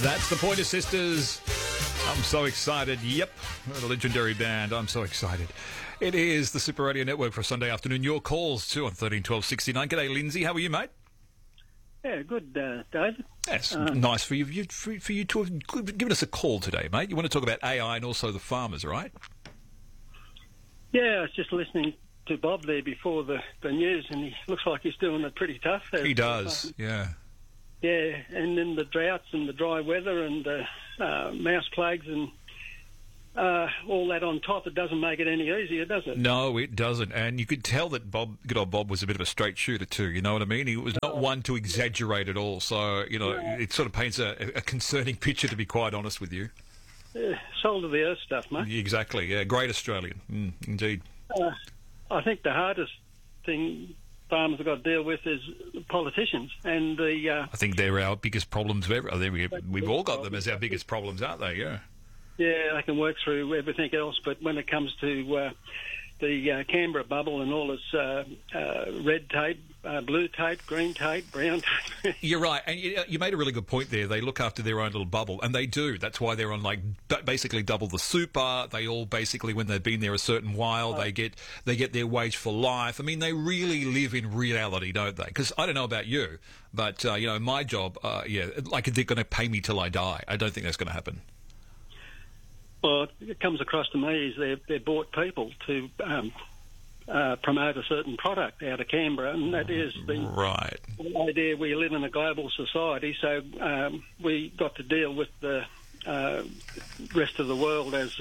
That's the Pointer Sisters. I'm so excited. Yep, the legendary band. I'm so excited. It is the Super Radio Network for a Sunday afternoon. Your calls too on 13 12 69. G'day, Lindsay. How are you, mate? Yeah, good, David. Yes, nice for you to have given us a call today, mate. You want to talk about AI and also the farmers, right? Yeah, I was just listening to Bob there before the news, and he looks like he's doing it pretty tough. He does, yeah. Yeah, and then the droughts and the dry weather and the mouse plagues and all that on top, it doesn't make it any easier, does it? No, it doesn't. And you could tell that good old Bob was a bit of a straight shooter too, you know what I mean? He was not one to exaggerate at all. So, you know, it sort of paints a concerning picture, to be quite honest with you. Soul of the earth stuff, mate. Exactly, yeah. Great Australian, indeed. I think the hardest thing farmers have got to deal with is politicians, and I think they're our biggest problems ever. I think we've all got them as our biggest problems, aren't they? Yeah. Yeah, they can work through everything else, but when it comes to the Canberra bubble and all its red tape, blue tape, green tape, brown tape. You're right, and you made a really good point there. They look after their own little bubble, and they do. That's why they're on basically double the super. They all basically, when they've been there a certain while, they get their wage for life. I mean, they really live in reality, don't they? Because I don't know about you, but my job, like they're going to pay me till I die. I don't think that's going to happen. Well, it comes across to me is they're bought people to promote a certain product out of Canberra, and that is the idea we live in a global society, so we got to deal with the rest of the world as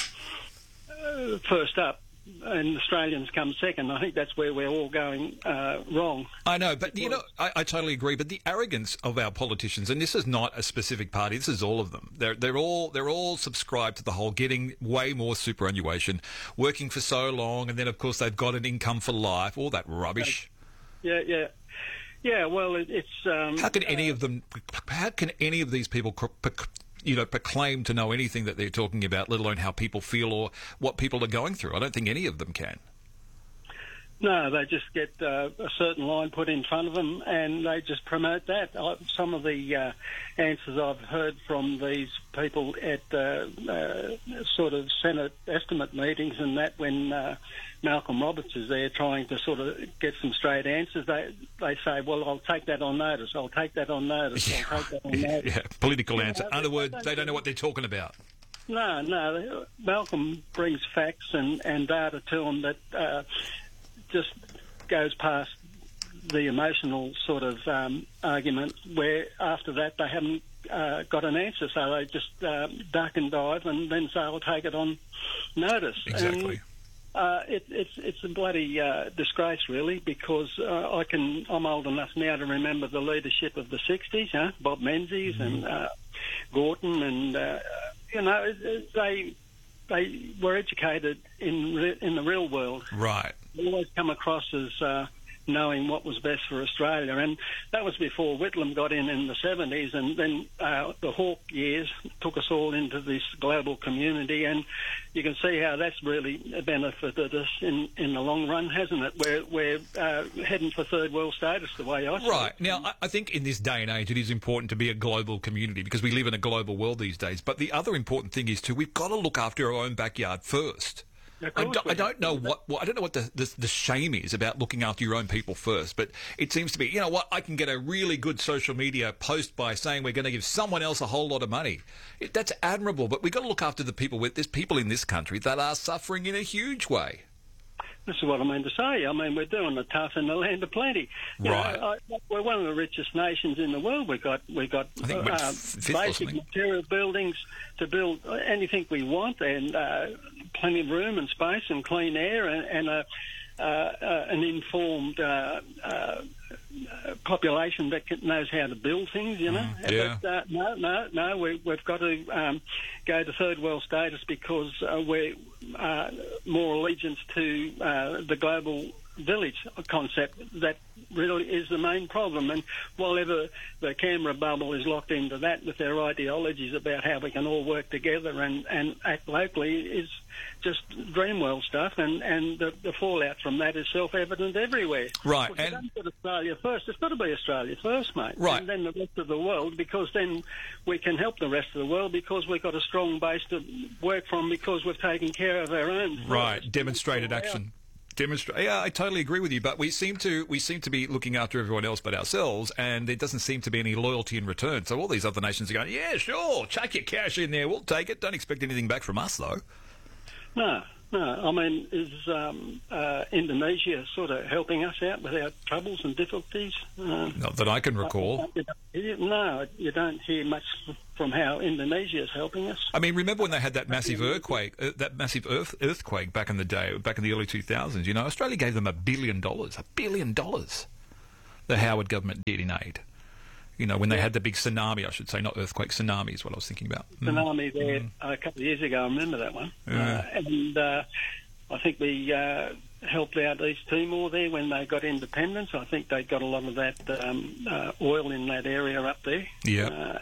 first up, and Australians come second. I think that's where we're all going wrong. I know, but I totally agree. But the arrogance of our politicians, and this is not a specific party, this is all of them. They're all subscribed to the whole getting way more superannuation, working for so long, and then of course they've got an income for life. All that rubbish. Yeah. Well, it's how can any of them? How can any of these people proclaim to know anything that they're talking about, let alone how people feel or what people are going through? I don't think any of them can. No, they just get a certain line put in front of them and they just promote that. Some of the answers I've heard from these people at sort of Senate estimate meetings and that, when Malcolm Roberts is there trying to sort of get some straight answers, they say, well, I'll take that on notice. I'll take that on notice. I'll take that on notice. Yeah, political answer. In other words, they don't know what they're talking about. No. Malcolm brings facts and data to them that just goes past the emotional sort of argument, where after that they haven't got an answer, so they just duck and dive and then say, I'll take it on notice. Exactly. And it's a bloody disgrace, really, because I'm old enough now to remember the leadership of the 60s, Bob Menzies and Gorton, and they were educated in the real world. Right. They always come across as knowing what was best for Australia, and that was before Whitlam got in the 70s, and then the Hawke years took us all into this global community, and you can see how that's really benefited us in the long run, hasn't it? We're heading for third world status, the way I see it. Right. Now, I think in this day and age it is important to be a global community because we live in a global world these days, but the other important thing is too, we've got to look after our own backyard first. I don't know what the shame is about looking after your own people first, but it seems to be, I can get a really good social media post by saying we're going to give someone else a whole lot of money. That's admirable, but we've got to look after the people. There's people in this country that are suffering in a huge way. This is what I mean to say. I mean, we're doing the tough in the land of plenty. Right. We're one of the richest nations in the world. We've got basic material buildings to build anything we want, and plenty of room and space and clean air and an informed population that knows how to build things, Yeah. But no, we've got to go to third world status because we're more allegiance to the global village concept that really is the main problem. And while ever the Canberra bubble is locked into that with their ideologies about how we can all work together and act locally is just Dreamworld stuff, and the fallout from that is self-evident everywhere. Right. Well, and don't put Australia first. It's got to be Australia first, mate. Right. And then the rest of the world, because then we can help the rest of the world because we've got a strong base to work from because we've taken care of our own. Right. Demonstrated action. Yeah, I totally agree with you, but we seem to be looking after everyone else but ourselves, and there doesn't seem to be any loyalty in return. So all these other nations are going, yeah, sure, chuck your cash in there, we'll take it. Don't expect anything back from us, though. No. I mean, is Indonesia sort of helping us out with our troubles and difficulties? Not that I can recall. No, you don't hear much from how Indonesia is helping us. I mean, remember when they had that massive earthquake, earthquake back in the day, back in the early 2000s? You know, Australia gave them $1 billion. $1 billion. The Howard government did in aid. You know, when they had the big tsunami, I should say, not earthquake, tsunami is what I was thinking about. Tsunami there a couple of years ago, I remember that one. Yeah. And I think we helped out East Timor there when they got independence. I think they got a lot of that oil in that area up there. Yeah.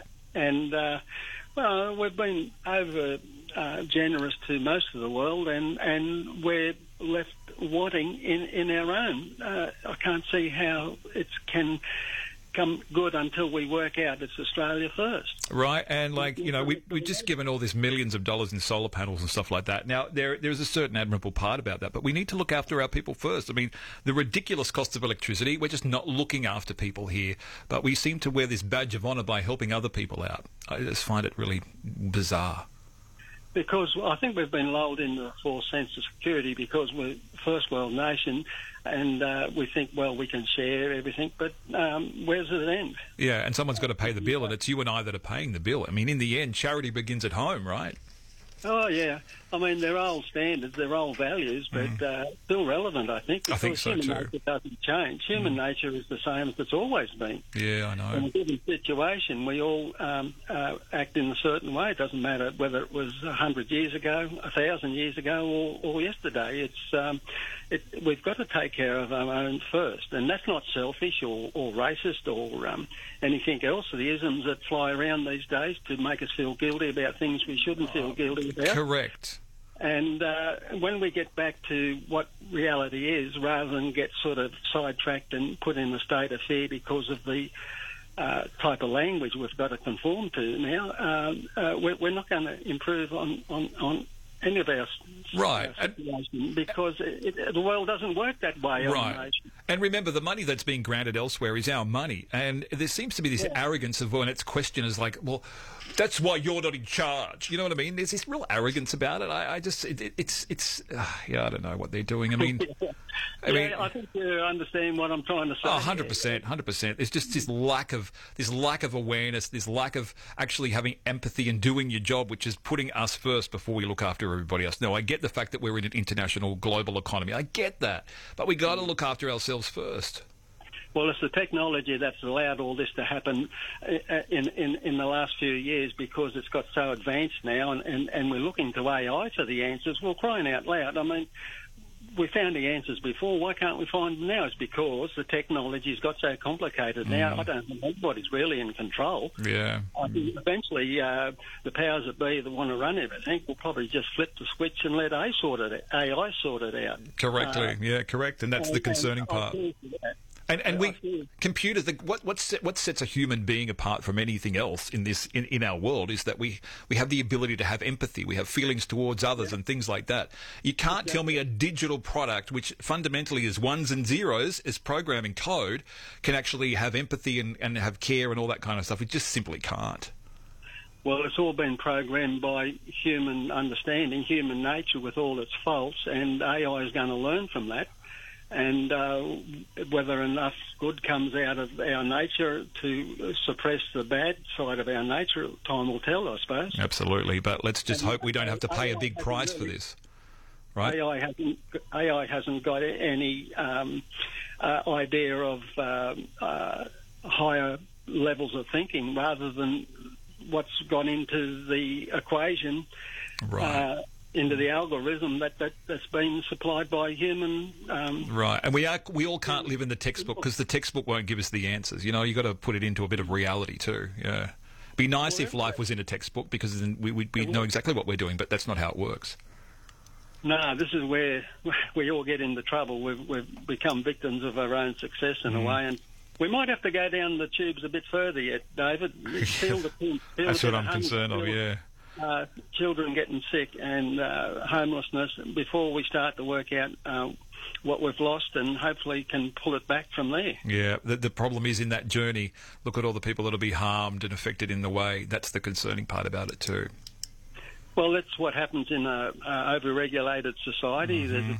Well, we've been over generous to most of the world, and we're left wanting in our own. I can't see how it can come good until we work out it's Australia first. Right, and like, you know, we've just given all this millions of dollars in solar panels and stuff like that. Now, there's a certain admirable part about that, but we need to look after our people first. I mean, the ridiculous cost of electricity, we're just not looking after people here, but we seem to wear this badge of honour by helping other people out. I just find it really bizarre. Because I think we've been lulled into a false sense of security because we're a first world nation, and we think, well, we can share everything, but where does it end? Yeah, and someone's got to pay the bill, and it's you and I that are paying the bill. I mean, in the end, charity begins at home, right? Oh, yeah. I mean, they're old standards, they're old values, but still relevant, I think. I think so, human too. Nature doesn't change. Human nature is the same as it's always been. Yeah, I know. In a given situation, we all act in a certain way. It doesn't matter whether it was 100 years ago, 1,000 years ago, or yesterday. We've got to take care of our own first, and that's not selfish or racist or anything else. The isms that fly around these days to make us feel guilty about things we shouldn't feel guilty about. Correct. And when we get back to what reality is, rather than get sort of sidetracked and put in a state of fear because of the type of language we've got to conform to now, we're not going to improve on any of our situation because the world doesn't work that way. Right. And remember, the money that's being granted elsewhere is our money. And there seems to be this arrogance of when it's questioned as like, well, that's why you're not in charge. You know what I mean? There's this real arrogance about it. I don't know what they're doing. I mean, I think you understand what I'm trying to say. Oh, 100%. There's just this lack of awareness, this lack of actually having empathy and doing your job, which is putting us first before we look after everybody else. No, I get the fact that we're in an international global economy. I get that. But we got to look after ourselves first. Well, it's the technology that's allowed all this to happen in the last few years because it's got so advanced now, and we're looking to AI for the answers. Well, crying out loud, I mean, we found the answers before. Why can't we find them now? It's because the technology's got so complicated now. I don't think anybody's really in control. Yeah. I think eventually the powers that be that want to run everything will probably just flip the switch and let AI sort it out. Correctly, correct. And that's the concerning part. And computers. What sets a human being apart from anything else in our world is that we have the ability to have empathy. We have feelings towards others and things like that. You can't tell me a digital product, which fundamentally is ones and zeros, is programming code, can actually have empathy and have care and all that kind of stuff. It just simply can't. Well, it's all been programmed by human understanding, human nature with all its faults, and AI is going to learn from that. And whether enough good comes out of our nature to suppress the bad side of our nature, time will tell, I suppose. Absolutely, but let's just hope we don't have to pay a big price for this, right? AI hasn't got any idea of higher levels of thinking, rather than what's gone into the equation. Right. into the algorithm that's been supplied by human. Right, and we all can't live in the textbook because the textbook won't give us the answers. You know, you got to put it into a bit of reality too. Yeah, be nice if life was in a textbook because then we'd know exactly what we're doing, but that's not how it works. No, this is where we all get into trouble. We've become victims of our own success in a way, and we might have to go down the tubes a bit further yet, David. That's what I'm concerned of, yeah. Children getting sick and homelessness before we start to work out what we've lost and hopefully can pull it back from there. Yeah, the problem is in that journey, look at all the people that will be harmed and affected in the way. That's the concerning part about it too. Well, that's what happens in a over-regulated society. There's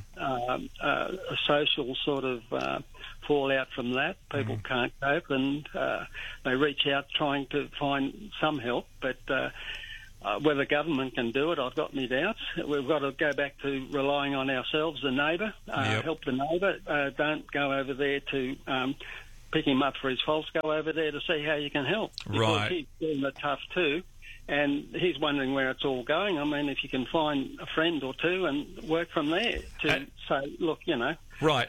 a social sort of fallout from that. People can't cope and they reach out trying to find some help, but whether government can do it, I've got my doubts. We've got to go back to relying on ourselves, the neighbour, help the neighbour. Don't go over there to pick him up for his faults. Go over there to see how you can help. Right. Because he's doing it tough too. And he's wondering where it's all going. I mean, if you can find a friend or two and work from there to say, look, you know. Right,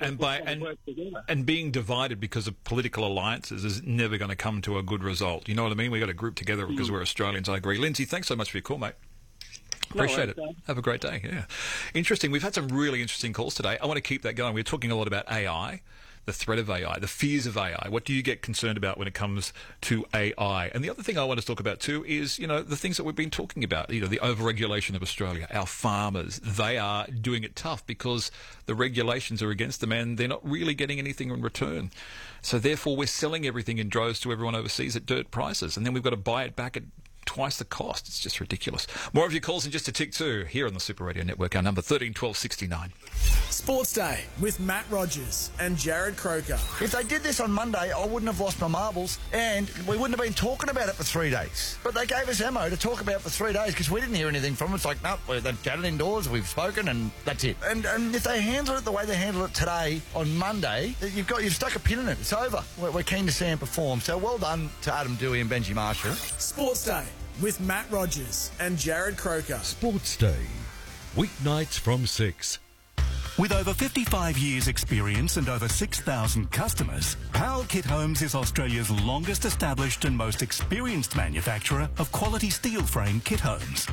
and being divided because of political alliances is never going to come to a good result. You know what I mean? We've got to group together because we're Australians. I agree. Lindsay, thanks so much for your call, mate. Appreciate it. Have a great day. Yeah. Interesting. We've had some really interesting calls today. I want to keep that going. We're talking a lot about AI. The threat of AI, the fears of AI. What do you get concerned about when it comes to AI? And the other thing I want to talk about too is, you know, the things that we've been talking about, you know, the overregulation of Australia. Our farmers, they are doing it tough because the regulations are against them and they're not really getting anything in return. So therefore we're selling everything in droves to everyone overseas at dirt prices, and then we've got to buy it back at twice the cost. It's just ridiculous. More of your calls in just a tick too here on the Super Radio Network. Our number 131269. Sports Day with Matt Rogers and Jared Croker. If they did this on Monday, I wouldn't have lost my marbles and we wouldn't have been talking about it for 3 days. But they gave us ammo to talk about for 3 days because we didn't hear anything from them. It's like, no, they've chatted indoors, we've spoken, and that's it. And if they handle it the way they handle it today on Monday, you've stuck a pin in it. It's over. We're keen to see them perform. So well done to Adam Dewey and Benji Marshall. Sports Day with Matt Rogers and Jared Croker. Sports Day, weeknights from 6. With over 55 years' experience and over 6,000 customers, Powell Kit Homes is Australia's longest established and most experienced manufacturer of quality steel frame kit homes.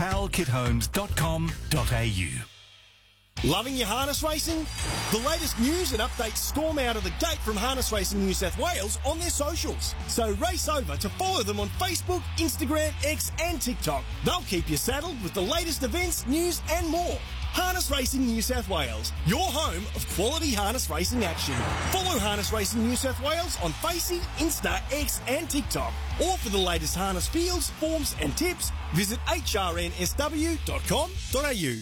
powellkithomes.com.au. Loving your harness racing? The latest news and updates storm out of the gate from Harness Racing New South Wales on their socials. So race over to follow them on Facebook, Instagram, X and TikTok. They'll keep you saddled with the latest events, news and more. Harness Racing New South Wales, your home of quality harness racing action. Follow Harness Racing New South Wales on Facey, Insta, X and TikTok. Or for the latest harness fields, forms and tips, visit hrnsw.com.au.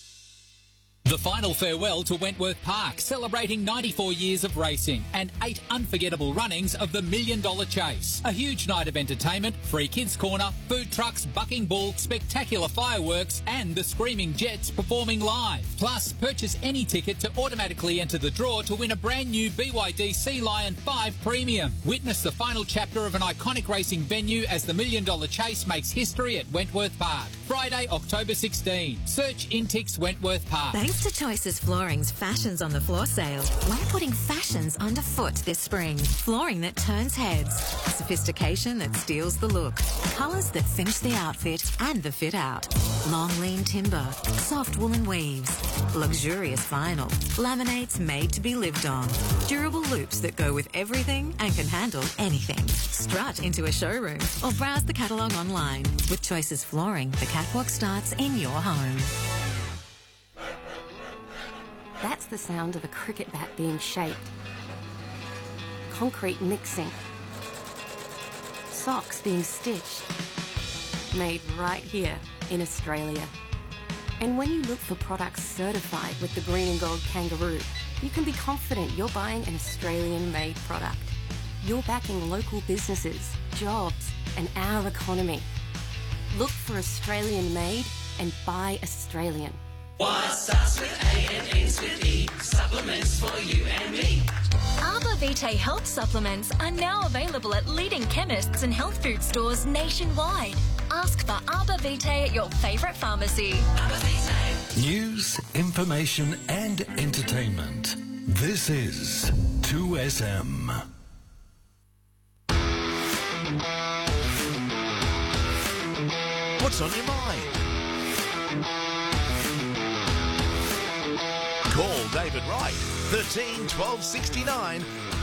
The final farewell to Wentworth Park, celebrating 94 years of racing and 8 unforgettable runnings of the $1 Million Chase. A huge night of entertainment, free kids corner, food trucks, bucking bull, spectacular fireworks and the Screaming Jets performing live. Plus, purchase any ticket to automatically enter the draw to win a brand new BYD Sea Lion 5 Premium. Witness the final chapter of an iconic racing venue as the $1 Million Chase makes history at Wentworth Park. Friday, October 16. Search Intix Wentworth Park. Thanks to Choices Flooring's Fashions on the Floor sale, we're putting fashions underfoot this spring. Flooring that turns heads, sophistication that steals the look, colours that finish the outfit and the fit out. Long lean timber, soft woolen weaves, luxurious vinyl, laminates made to be lived on, durable loops that go with everything and can handle anything. Strut into a showroom or browse the catalogue online. With Choices Flooring, the catwalk starts in your home. That's the sound of a cricket bat being shaped. Concrete mixing. Socks being stitched. Made right here in Australia. And when you look for products certified with the Green and Gold Kangaroo, you can be confident you're buying an Australian-made product. You're backing local businesses, jobs, and our economy. Look for Australian-made and buy Australian. What starts with A and ends with E, supplements for you and me. Arbor Vitae health supplements are now available at leading chemists and health food stores nationwide. ask for Arbor Vitae at your favourite pharmacy. News, information and entertainment. This is 2SM. What's on your mind? Call David Wright, 13 12 69,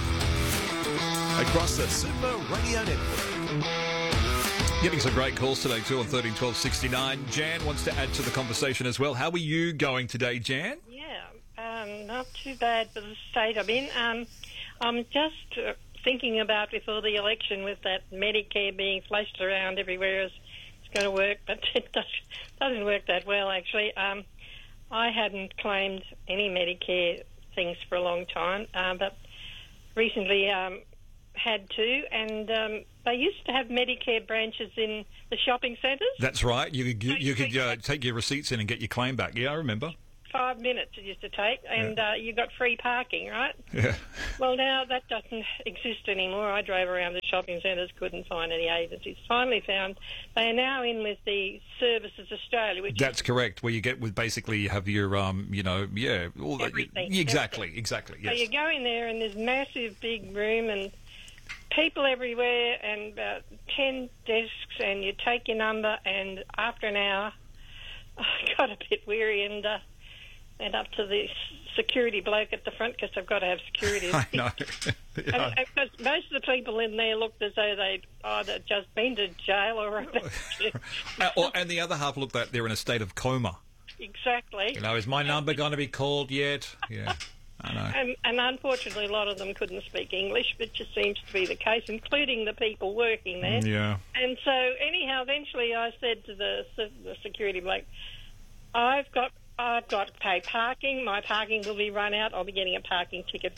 across the Super Radio Network. Getting some great calls today too on 13 12 69. Jan wants to add to the conversation as well. How are you going today, Jan? Yeah, not too bad for the state I'm in. I'm just thinking about before the election with that Medicare being flashed around everywhere as it's going to work, but it doesn't work that well actually. I hadn't claimed any Medicare things for a long time, but recently had to, and they used to have Medicare branches in the shopping centres. That's right. You could take your receipts in and get your claim back. Yeah, I remember. 5 minutes it used to take, and you got free parking, right? Yeah. Well, now that doesn't exist anymore. I drove around the shopping centres, couldn't find any agencies. Finally found they are now in with the Services Australia, which that's correct. Where you get with basically you have your all that. Everything. Exactly. Yes. So you go in there and there's massive big room and people everywhere and about 10 desks, and you take your number, and after an hour I got a bit weary and went up to the security bloke at the front because I've got to have security. I know. Yeah. And because most of the people in there looked as though they'd either just been to jail or... and the other half looked like they're in a state of coma. Exactly. Is my number going to be called yet? Yeah, I know. And unfortunately, a lot of them couldn't speak English, which just seems to be the case, including the people working there. Yeah. And so, anyhow, eventually I said to the security bloke, I've got to pay parking. My parking will be run out. I'll be getting a parking ticket.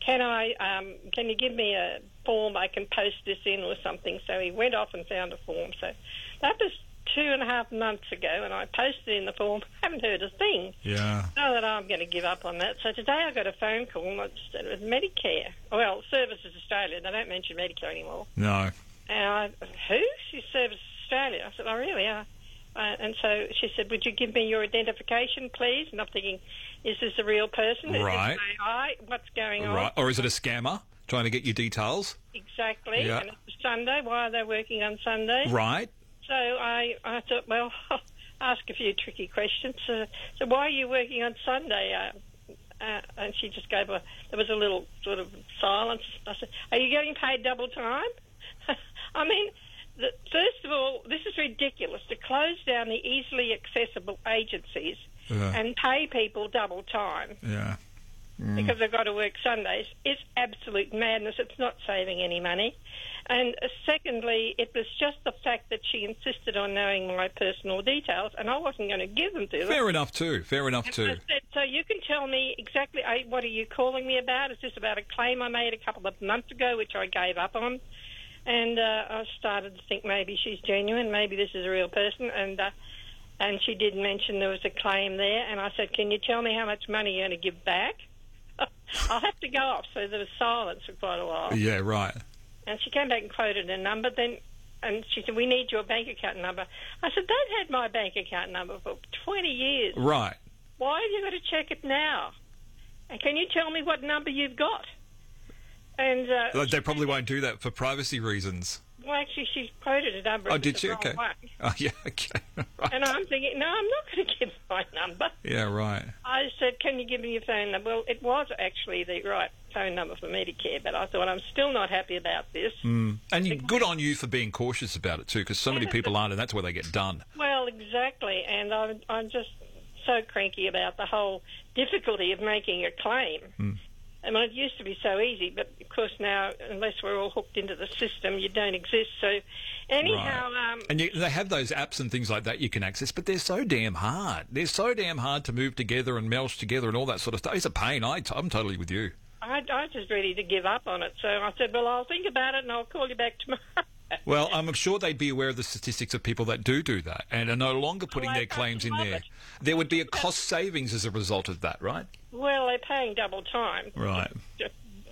Can you give me a form I can post this in or something? So he went off and found a form. So that was 2.5 months ago, and I posted in the form. Haven't heard a thing. Yeah. So that I'm going to give up on that. So today I got a phone call, and it was Medicare. Well, Services Australia. They don't mention Medicare anymore. No. And who? She's Services Australia. I said, oh, really? And so she said, would you give me your identification, please? And I'm thinking, is this a real person? Right. Is this AI? What's going on? Right. Or is it a scammer trying to get your details? Exactly. Yeah. And it's Sunday. Why are they working on Sunday? Right. So I thought, well, I'll ask a few tricky questions. So why are you working on Sunday? And she just there was a little sort of silence. I said, are you getting paid double time? I mean... First of all, this is ridiculous to close down the easily accessible agencies and pay people double time because they've got to work Sundays. It's absolute madness. It's not saving any money. And secondly, it was just the fact that she insisted on knowing my personal details, and I wasn't going to give them to her. Fair enough too. I said, so you can tell me exactly what are you calling me about? Is this about a claim I made a couple of months ago, which I gave up on? And I started to think maybe she's genuine, maybe this is a real person, and she did mention there was a claim there, and I said, can you tell me how much money you're going to give back? I'll have to go off, so there was silence for quite a while. Yeah, right. And she came back and quoted a number, and she said, we need your bank account number. I said, they've had my bank account number for 20 years. Right. Why have you got to check it now? And can you tell me what number you've got? And they probably won't do that for privacy reasons. Well, actually, she quoted a number. Oh, did she? Okay. One. Oh, yeah, okay. Right. And I'm thinking, no, I'm not going to give my number. Yeah, right. I said, can you give me your phone number? Well, it was actually the right phone number for Medicare, but I thought, I'm still not happy about this. And good on you for being cautious about it, too, because so many people aren't, and that's where they get done. Well, exactly, and I'm just so cranky about the whole difficulty of making a claim. I mean, it used to be so easy, but of course now, unless we're all hooked into the system, you don't exist. So, anyhow, right. And they have those apps and things like that you can access, but they're so damn hard. They're so damn hard to move together and meld together and all that sort of stuff. It's a pain. I'm totally with you. I was just ready to give up on it. So I said, well, I'll think about it and I'll call you back tomorrow. Well, I'm sure they'd be aware of the statistics of people that do that and are no longer putting their claims in there. There would be a cost savings as a result of that, right? Well, they're paying double time. Right.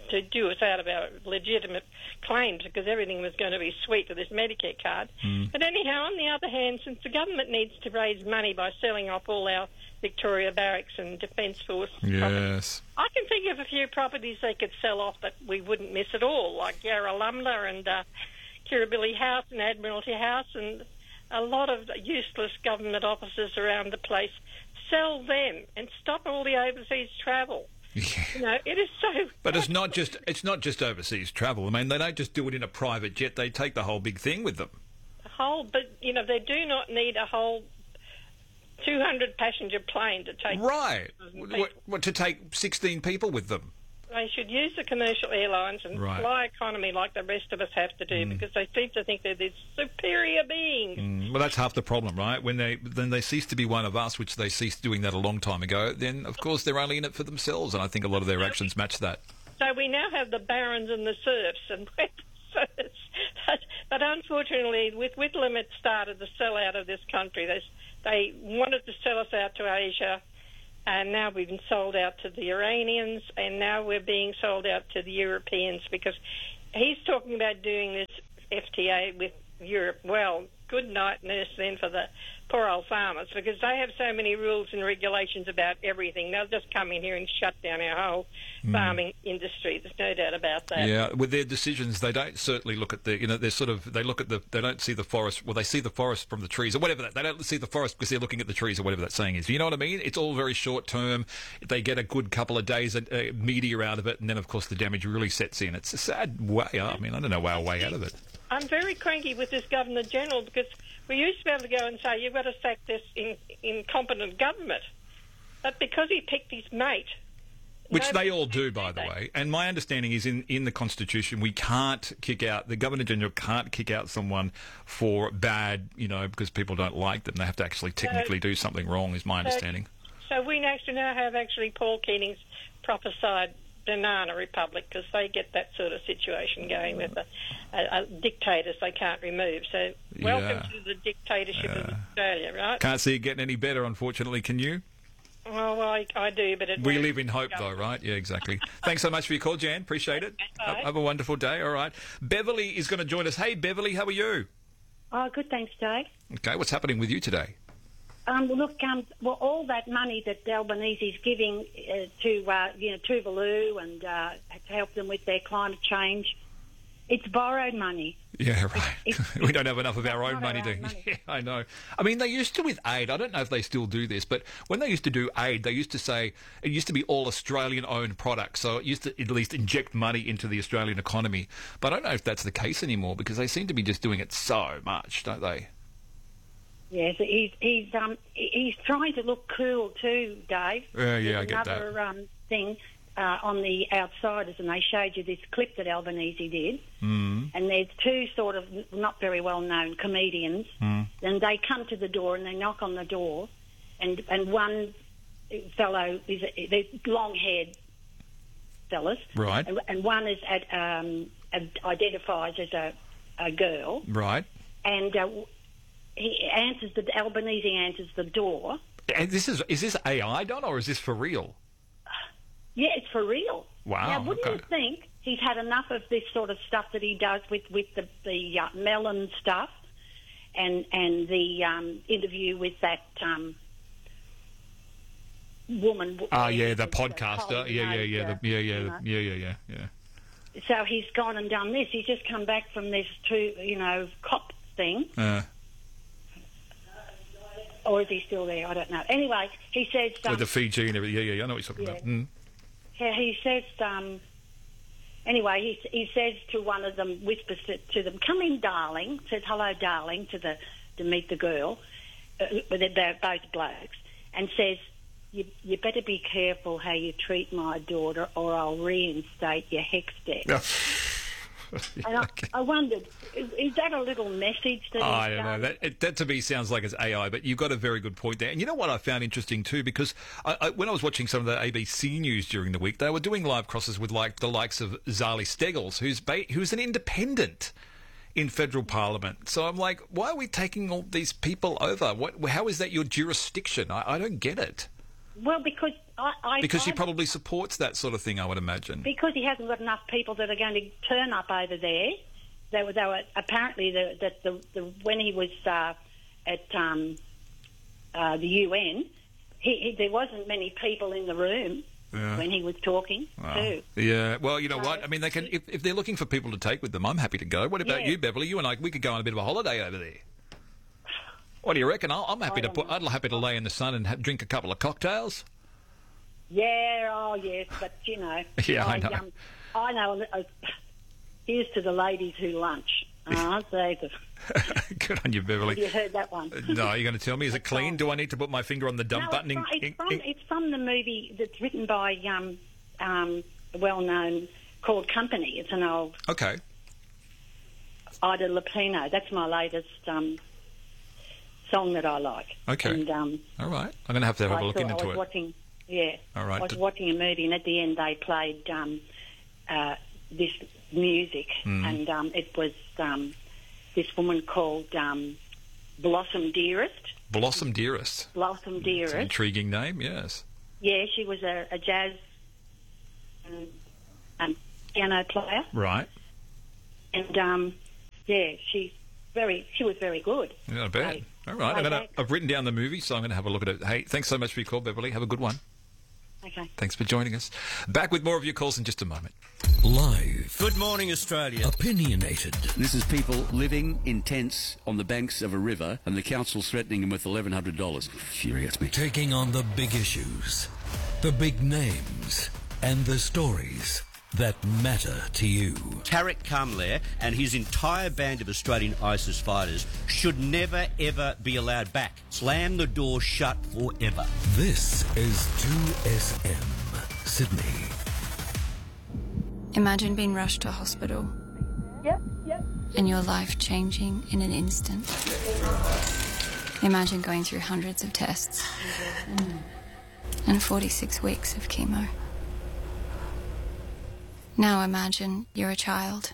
to do us out of our legitimate claims because everything was going to be sweet with this Medicare card. But anyhow, on the other hand, since the government needs to raise money by selling off all our Victoria Barracks and Defence Force properties, I can think of a few properties they could sell off that we wouldn't miss at all, like Yarralumla and Kirribilli House and Admiralty House and a lot of useless government offices around the place. Sell them and stop all the overseas travel. Yeah. You know, it is so. But it's not just overseas travel. I mean, they don't just do it in a private jet. They take the whole big thing with them. But you know, they do not need a whole 200 passenger plane to take. Right. What to take 16 people with them? They should use the commercial airlines and fly economy like the rest of us have to do because they seem to think they're these superior beings. Well, that's half the problem, right? When they cease to be one of us, which they ceased doing that a long time ago, then, of course, they're only in it for themselves, and I think a lot of their actions match that. So we now have the barons and the serfs, and but unfortunately, with Whitlam, it started the sell-out of this country. They wanted to sell us out to Asia, and now we've been sold out to the Iranians, and now we're being sold out to the Europeans because he's talking about doing this FTA with Europe. Well, good night nurse then for the poor old farmers because they have so many rules and regulations about everything. They'll just come in here and shut down our whole farming industry. There's no doubt about that. Yeah, with their decisions, they don't certainly look at they don't see the forest. Well, they see the forest from the trees or whatever. They don't see the forest because they're looking at the trees or whatever that saying is. You know what I mean? It's all very short term. They get a good couple of days media out of it, and then of course the damage really sets in. It's a sad way. I mean, I don't know our way out of it. I'm very cranky with this Governor General because we used to be able to go and say, you've got to sack this incompetent government. But because he picked his mate... Which they all do, by the way. And my understanding is in the Constitution, we can't kick out... The Governor General can't kick out someone for bad, because people don't like them. They have to actually technically do something wrong, is my understanding. So we actually now have Paul Keating's prophesied banana republic because they get that sort of situation going with a dictators they can't remove. So welcome to the dictatorship of Australia, right? Can't see it getting any better, unfortunately. Can you? Well, I do, but we live in hope, though, right? Yeah, exactly. Thanks so much for your call, Jan. Appreciate it. Have a wonderful day. All right. Beverly is going to join us. Hey, Beverly, how are you? Oh, good, thanks, Dave. Okay, what's happening with you today? All that money that Albanese's giving to Tuvalu and to help them with their climate change, it's borrowed money. Yeah, right. We don't have enough of our own money, do we? Yeah, I know. I mean, they used to with aid. I don't know if they still do this, but when they used to do aid, they used to say it used to be all Australian-owned products, so it used to at least inject money into the Australian economy. But I don't know if that's the case anymore because they seem to be just doing it so much, don't they? Yes, he's trying to look cool too, Dave. Yeah, I get that. Another thing on the Outsiders, and they showed you this clip that Albanese did, and there's two sort of not very well-known comedians, and they come to the door and they knock on the door, and one fellow they're long-haired fellas, right, and one is identifies as a girl, right, and. Albanese answers the door. And is this AI, Don, or is this for real? Yeah, it's for real. Wow. Now, wouldn't you think he's had enough of this sort of stuff that he does with the melon stuff and the interview with that woman? The podcaster. Yeah. So he's gone and done this. He's just come back from this cop thing. Or is he still there? I don't know. Anyway, he says... with the Fiji and everything. Yeah, I know what you're talking about. Yeah, he says... anyway, he says to one of them, whispers to them, come in, darling, says hello, darling, to meet the girl. They're both blokes. And says, you better be careful how you treat my daughter or I'll reinstate your HECS debt. And I wondered, is that a little message that I don't know. That to me sounds like it's AI, but you've got a very good point there. And you know what I found interesting too, because when I was watching some of the ABC News during the week, they were doing live crosses with the likes of Zali Steggles, who's an independent in federal parliament. So I'm like, why are we taking all these people over? How is that your jurisdiction? I don't get it. Well, because Because he probably supports that sort of thing, I would imagine. Because he hasn't got enough people that are going to turn up over there. They were apparently when he was at the UN, there wasn't many people in the room when he was talking too. Yeah, well, you know what? I mean, they can if they're looking for people to take with them, I'm happy to go. What about you, Beverly? You and I, we could go on a bit of a holiday over there. What do you reckon? I'm happy I'd happy to lay in the sun and drink a couple of cocktails. Yeah, oh yes, but you know. Yeah, I know. I know. Here's to the ladies who lunch. Good on you, Beverly. Have you heard that one? No, you're going to tell me, is it clean? Do I need to put my finger on the dump button? It's from the movie that's written by a well-known called Company. It's an old... Okay. Ida Lupino. That's my latest song that I like. Okay. And, all right. I'm going to have a look into it. All right. I was watching a movie, and at the end they played this music, and it was this woman called Blossom Dearest. Blossom Dearest. Blossom Dearest. It's an intriguing name, yes. Yeah, she was a jazz piano player. Right. And she was very good. Yeah, not bad. All right. I've written down the movie, so I'm going to have a look at it. Hey, thanks so much for your call, Beverly. Have a good one. Okay. Thanks for joining us. Back with more of your calls in just a moment. Live. Good morning, Australia. Opinionated. This is people living in tents on the banks of a river, and the council's threatening them with $1,100. Infuriates me. Taking on the big issues, the big names, and the stories that matter to you. Tariq Kamler and his entire band of Australian ISIS fighters should never, ever be allowed back. Slam the door shut forever. This is 2SM Sydney. Imagine being rushed to hospital. Yep. And your life changing in an instant. Imagine going through hundreds of tests. And 46 weeks of chemo. Now imagine you're a child.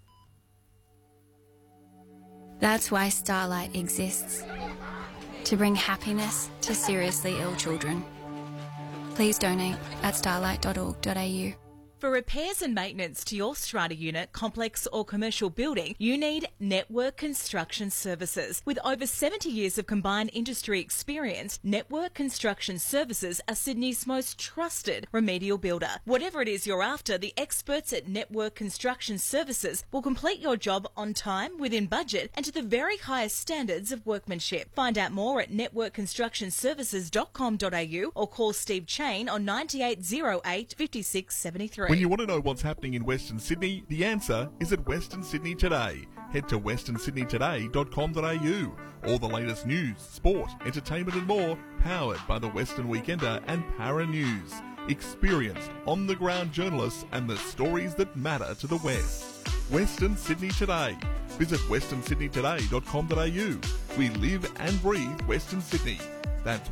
That's why Starlight exists. To bring happiness to seriously ill children. Please donate at starlight.org.au. For repairs and maintenance to your strata unit, complex or commercial building, you need Network Construction Services. With over 70 years of combined industry experience, Network Construction Services are Sydney's most trusted remedial builder. Whatever it is you're after, the experts at Network Construction Services will complete your job on time, within budget, and to the very highest standards of workmanship. Find out more at networkconstructionservices.com.au or call Steve Chain on 9808 5673. When you want to know what's happening in Western Sydney, the answer is at Western Sydney Today. Head to westernsydneytoday.com.au. All the latest news, sport, entertainment and more, powered by the Western Weekender and Para News. Experienced, on-the-ground journalists and the stories that matter to the West. Western Sydney Today. Visit westernsydneytoday.com.au. We live and breathe Western Sydney. That's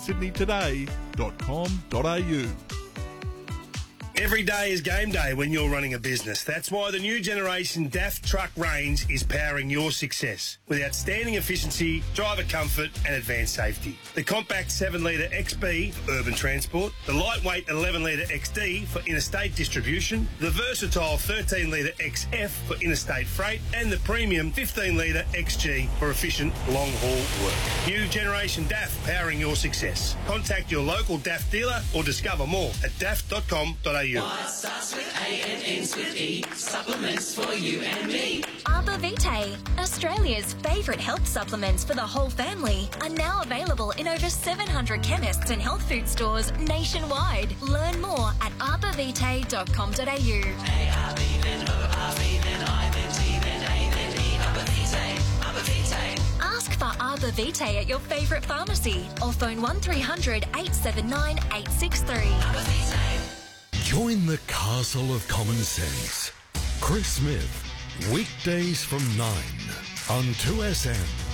westernsydneytoday.com.au. Every day is game day when you're running a business. That's why the new generation DAF truck range is powering your success with outstanding efficiency, driver comfort and advanced safety. The compact 7-litre XB for urban transport, the lightweight 11-litre XD for interstate distribution, the versatile 13-litre XF for interstate freight and the premium 15-litre XG for efficient long-haul work. New generation DAF powering your success. Contact your local DAF dealer or discover more at daf.com.au. What starts with A and ends with E? Supplements for you and me. Arbor Vitae, Australia's favourite health supplements for the whole family, are now available in over 700 chemists and health food stores nationwide. Learn more at arborvitae.com.au. A-R-B, then O-R-B, then I, then T, then A, then E. Arbor Vitae, Arbor Vitae. Ask for Arbor Vitae at your favourite pharmacy or phone 1300 879 863. Arbor Vitae. Join the castle of common sense. Chris Smith, weekdays from 9 on 2SM.